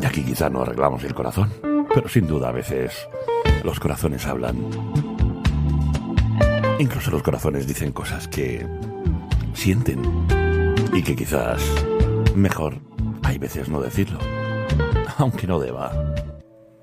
aquí quizá no arreglamos el corazón, pero sin duda a veces los corazones hablan. Incluso los corazones dicen cosas que sienten y que quizás mejor hay veces no decirlo, aunque no deba.